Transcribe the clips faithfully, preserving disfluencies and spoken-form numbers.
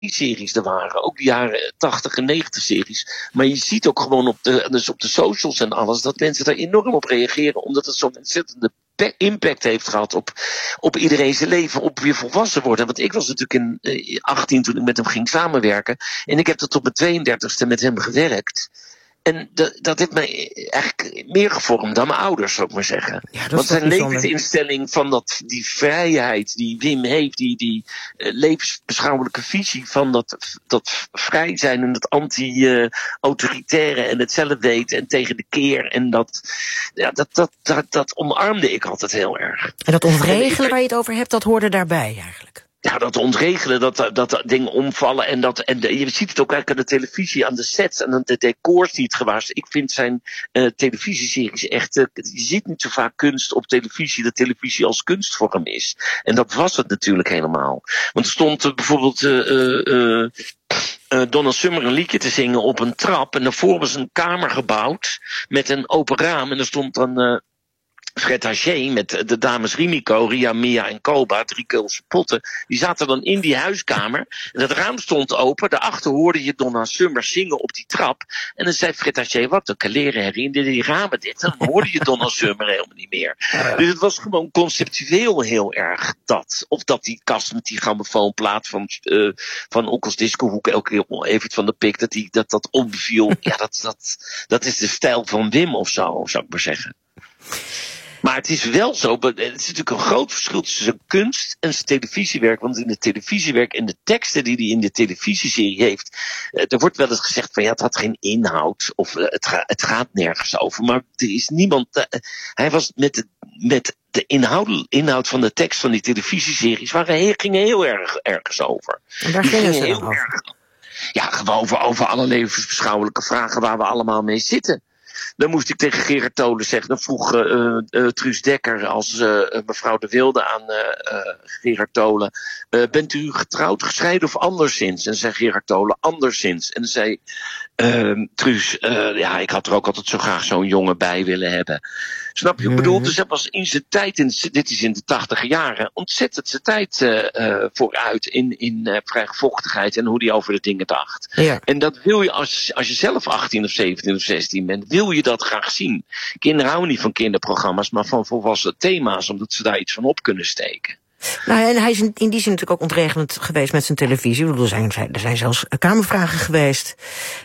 series er waren. Ook de jaren tachtig en negentig series. Maar je ziet ook gewoon op de, dus op de socials en alles, dat mensen daar enorm op reageren. Omdat het zo'n ontzettende impact heeft gehad op, op iedereen zijn leven, op weer volwassen worden. Want ik was natuurlijk in uh, achttien toen ik met hem ging samenwerken. En ik heb tot op mijn tweeëndertigste met hem gewerkt. En dat, dat heeft mij eigenlijk meer gevormd dan mijn ouders, zou ik maar zeggen. Ja, want zijn levensinstelling van dat, die vrijheid die Wim heeft, die, die uh, levensbeschouwelijke visie van dat, dat vrij zijn en dat anti-autoritaire uh, en het zelf weten en tegen de keer. En dat, ja, dat, dat, dat, dat omarmde ik altijd heel erg. En dat ontregelen waar je het over hebt, dat hoorde daarbij eigenlijk. Ja, dat ontregelen, dat, dat, dat dingen omvallen. En, dat, en de, je ziet het ook eigenlijk aan de televisie, aan de sets en aan de decors die het gewaar. Ik vind zijn uh, televisieseries echt. Uh, je ziet niet zo vaak kunst op televisie, dat televisie als kunstvorm is. En dat was het natuurlijk helemaal. Want er stond uh, bijvoorbeeld Uh, uh, uh, Donna Summer een liedje te zingen op een trap. En daarvoor was een kamer gebouwd met een open raam. En er stond dan Uh, Fred Haché met de dames Rimiko, Ria, Mia en Koba, drie Keulse potten, die zaten dan in die huiskamer. En het raam stond open, daarachter hoorde je Donna Summer zingen op die trap. En dan zei Fred Haché, wat een kaleren herinnerde die ramen dit. En dan hoorde je Donna Summer helemaal niet meer. Ja. Dus het was gewoon conceptueel heel erg dat. Of dat die kast met die grammofoonplaat van, uh, van Onkels Discohoek, elke keer even van de pik, dat die, dat, dat omviel. Ja, dat, dat, dat is de stijl van Wim of zo, zou ik maar zeggen. Maar het is wel zo, het is natuurlijk een groot verschil tussen zijn kunst en zijn televisiewerk. Want in het televisiewerk en de teksten die hij in de televisieserie heeft, er wordt wel eens gezegd van ja, het had geen inhoud of het, ga, het gaat nergens over. Maar er is niemand, hij was met de, met de inhoud, inhoud van de tekst van die televisieseries waren, gingen heel erg ergens over. En daar gingen ze heel erg. Ja, gewoon over, over alle levensbeschouwelijke vragen waar we allemaal mee zitten. Dan moest ik tegen Gerard Tolen zeggen, dan vroeg uh, uh, Truus Dekker als uh, mevrouw De Wilde aan uh, uh, Gerard Tolen, uh, bent u getrouwd, gescheiden of anderszins? En zei Gerard Tolen, anderszins. En dan zei uh, Truus, uh, ja, ik had er ook altijd zo graag zo'n jongen bij willen hebben. Snap je? Ik bedoel, dus dat was in zijn tijd, in, dit is in de tachtige jaren, ontzettend zijn tijd uh, uh, vooruit in, in uh, vrijgevochtigheid en hoe hij over de dingen dacht. Ja. En dat wil je, als, als je zelf achttien of zeventien of zestien bent, wil je dat graag zien. Kinderen houden niet van kinderprogramma's, maar van volwassen thema's, omdat ze daar iets van op kunnen steken. Nou, en hij is in die zin natuurlijk ook ontregelend geweest met zijn televisie. Ik bedoel, er zijn, er zijn zelfs kamervragen geweest.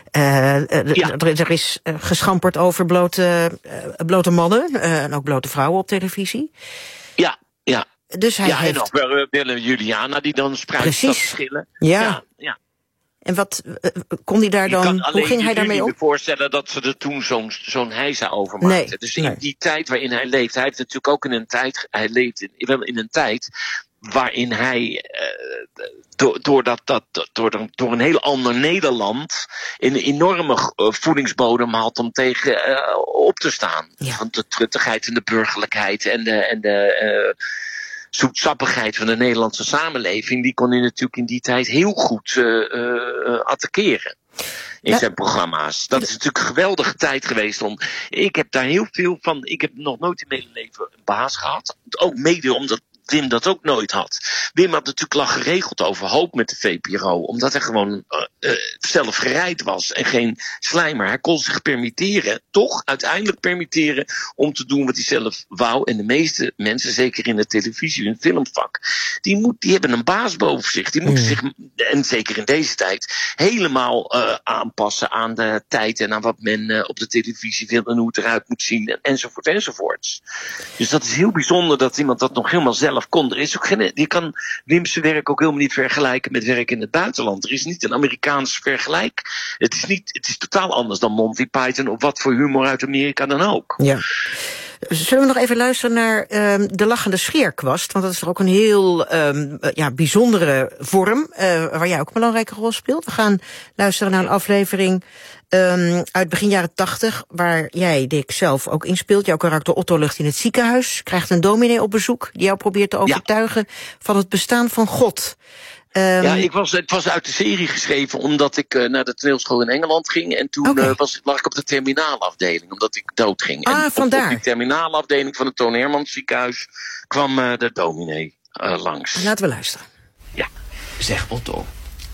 Uh, ja. er, er is geschamperd over blote, uh, blote mannen uh, en ook blote vrouwen op televisie. Ja, ja. Dus hij ja, heeft... en ook wel Willem Juliana die dan spruit dat verschillen. Ja. ja, ja. En wat uh, kon hij daar dan? Hoe ging hij daarmee om? Ik kan me voorstellen dat ze er toen zo'n zo'n heisa over maakten. Nee, dus in nee. die tijd waarin hij leeft, hij heeft natuurlijk ook in een tijd, hij leeft in, in een tijd waarin hij uh, door, door, dat, dat, door, door een heel ander Nederland een enorme uh, voedingsbodem had om tegen uh, op te staan. Ja. Want de truttigheid en de burgerlijkheid en de, en de uh, zoetsappigheid van de Nederlandse samenleving, die kon hij natuurlijk in die tijd heel goed uh, uh, attackeren. In ja. zijn programma's. Dat is natuurlijk een geweldige tijd geweest. Om, ik heb daar heel veel van. Ik heb nog nooit in mijn leven een baas gehad. Ook mede omdat Wim dat ook nooit had. Wim had natuurlijk lag geregeld overhoop met de V P R O. Omdat hij gewoon uh, uh, zelf gereid was. En geen slijmer. Hij kon zich permitteren. Toch uiteindelijk permitteren. Om te doen wat hij zelf wou. En de meeste mensen, zeker in de televisie en filmvak. Die, moet, die hebben een baas boven zich. Die moeten mm. zich, en zeker in deze tijd, helemaal uh, aanpassen aan de tijd. En aan wat men uh, op de televisie wil. En hoe het eruit moet zien. En, enzovoort enzovoorts. Dus dat is heel bijzonder dat iemand dat nog helemaal zelf kon. Er is ook geen, je kan Wim's werk ook helemaal niet vergelijken met werk in het buitenland. Er is niet een Amerikaans vergelijk. Het is, niet, het is totaal anders dan Monty Python of wat voor humor uit Amerika dan ook. Ja. Zullen we nog even luisteren naar um, de lachende scheerkwast? Want dat is toch ook een heel um, ja, bijzondere vorm, uh, waar jij ook een belangrijke rol speelt. We gaan luisteren naar een aflevering um, uit begin jaren tachtig, waar jij, Dick, zelf ook in speelt. Jouw karakter Otto ligt in het ziekenhuis, krijgt een dominee op bezoek die jou probeert te overtuigen ja. van het bestaan van God. Um, ja, ik was, het was uit de serie geschreven omdat ik uh, naar de toneelschool in Engeland ging. En toen okay. uh, was, lag ik op de terminaalafdeling, omdat ik dood ging. Ah, en vandaar. Op, op die terminaalafdeling van het Toon Hermans ziekenhuis kwam uh, de dominee uh, langs. Laten we luisteren. Ja. Zeg Otto,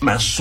Maar